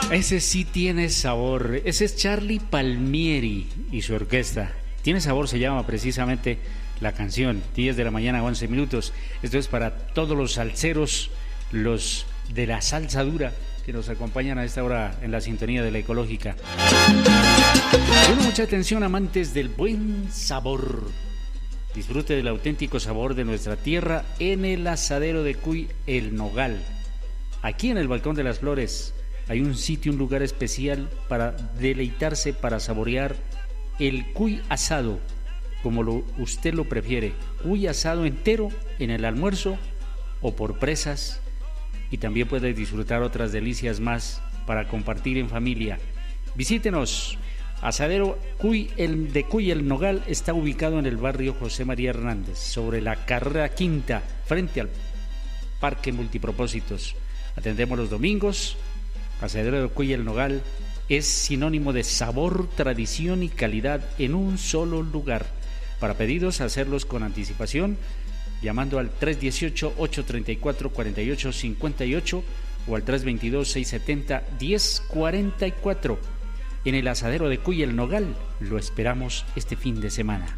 Ese sí tiene sabor. Ese es Charlie Palmieri y su orquesta. Tiene sabor, se llama precisamente la canción. 10 de la mañana, 11 minutos. Esto es para todos los salseros, los de la salsa dura, que nos acompañan a esta hora en la sintonía de la Ecológica. Bueno, mucha atención, amantes del buen sabor. Disfrute del auténtico sabor de nuestra tierra en el asadero de Cuy El Nogal. Aquí en el Balcón de las Flores hay un sitio, un lugar especial para deleitarse, para saborear el cuy asado, como usted lo prefiere. Cuy asado entero en el almuerzo o por presas, y también puede disfrutar otras delicias más para compartir en familia. Visítenos. Asadero Cuy El Nogal está ubicado en el barrio José María Hernández, sobre la carrera quinta, frente al Parque Multipropósitos. Atendemos los domingos. Asadero de Cuy El Nogal es sinónimo de sabor, tradición y calidad en un solo lugar. Para pedidos, hacerlos con anticipación, llamando al 318-834-4858 o al 322-670-1044. En el asadero de Cuy El Nogal lo esperamos este fin de semana.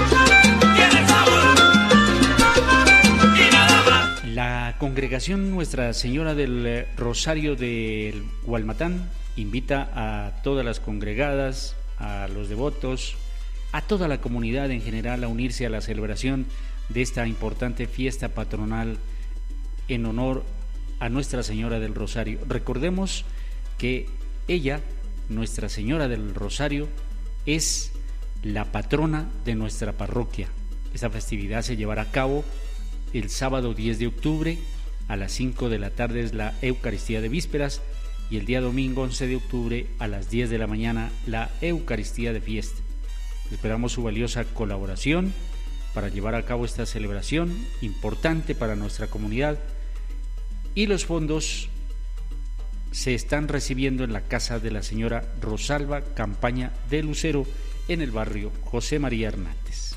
La congregación Nuestra Señora del Rosario del Gualmatán invita a todas las congregadas, a los devotos, a toda la comunidad en general a unirse a la celebración de esta importante fiesta patronal en honor a Nuestra Señora del Rosario. Recordemos que ella, Nuestra Señora del Rosario, es la patrona de nuestra parroquia. Esta festividad se llevará a cabo el sábado 10 de octubre a las 5 de la tarde es la Eucaristía de Vísperas, y el día domingo 11 de octubre a las 10 de la mañana la Eucaristía de Fiesta. Esperamos su valiosa colaboración para llevar a cabo esta celebración importante para nuestra comunidad, y los fondos se están recibiendo en la casa de la señora Rosalba Campaña de Lucero en el barrio José María Hernández.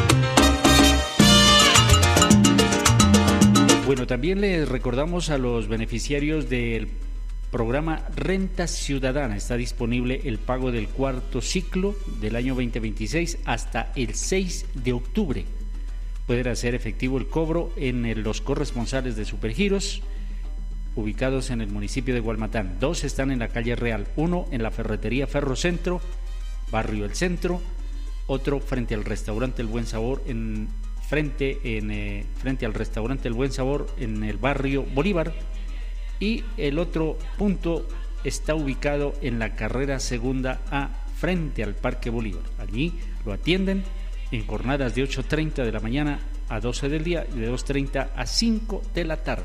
Bueno, también les recordamos a los beneficiarios del programa Renta Ciudadana. Está disponible el pago del cuarto ciclo del año 2026 hasta el 6 de octubre. Pueden hacer efectivo el cobro en los corresponsales de Supergiros, ubicados en el municipio de Gualmatán. 2 están en la calle Real, 1 en la ferretería Ferrocentro, barrio El Centro, otro frente al restaurante El Buen Sabor, frente al restaurante El Buen Sabor en el barrio Bolívar, y el otro punto está ubicado en la carrera segunda A, frente al Parque Bolívar. Allí lo atienden en jornadas de 8:30 de la mañana a 12 del día y de 2:30 a 5 de la tarde.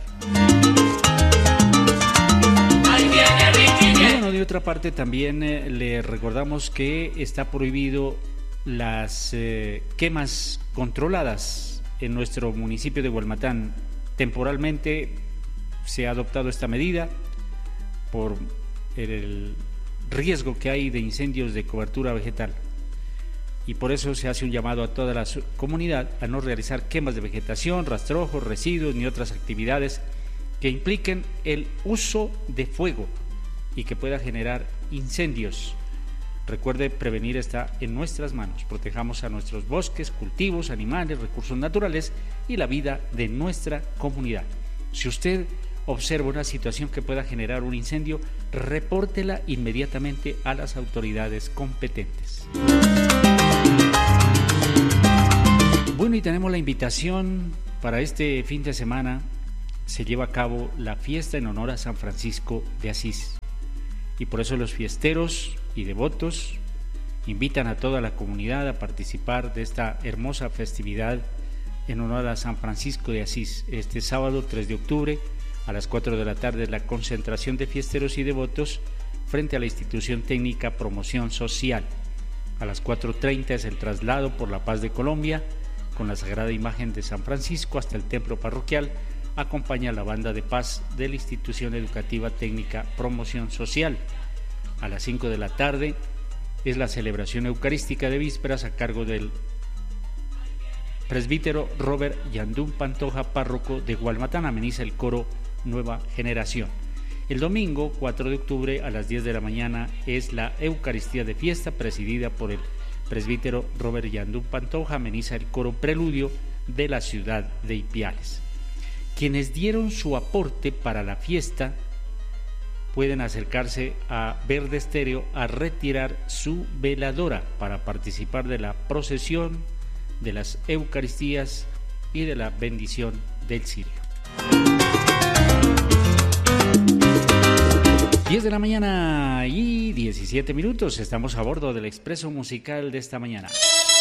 Bueno, de otra parte también le recordamos que está prohibido las quemas controladas en nuestro municipio de Gualmatán. Temporalmente se ha adoptado esta medida por el riesgo que hay de incendios de cobertura vegetal, y por eso se hace un llamado a toda la comunidad a no realizar quemas de vegetación, rastrojos, residuos ni otras actividades que impliquen el uso de fuego y que pueda generar incendios. Recuerde, prevenir está en nuestras manos. Protejamos a nuestros bosques, cultivos, animales, recursos naturales y la vida de nuestra comunidad. Si usted observa una situación que pueda generar un incendio, repórtela inmediatamente a las autoridades competentes. Bueno, y tenemos la invitación para este fin de semana. Se lleva a cabo la fiesta en honor a San Francisco de Asís, y por eso los fiesteros y devotos invitan a toda la comunidad a participar de esta hermosa festividad en honor a San Francisco de Asís. Este sábado 3 de octubre a las 4 de la tarde la concentración de fiesteros y devotos frente a la institución técnica Promoción Social. A las 4:30 es el traslado por la paz de Colombia con la sagrada imagen de San Francisco hasta el templo parroquial. Acompaña a la banda de paz de la institución educativa técnica Promoción Social. A las 5 de la tarde es la celebración eucarística de vísperas a cargo del presbítero Robert Yandún Pantoja, párroco de Gualmatán. Ameniza el coro Nueva Generación. El domingo 4 de octubre a las 10 de la mañana es la Eucaristía de fiesta presidida por el presbítero Robert Yandú Pantoja. Ameniza el coro Preludio de la ciudad de Ipiales. Quienes dieron su aporte para la fiesta pueden acercarse a Verde Estéreo a retirar su veladora para participar de la procesión, de las Eucaristías y de la bendición del cirio. 10 de la mañana y 17 minutos. Estamos a bordo del Expreso Musical de esta mañana.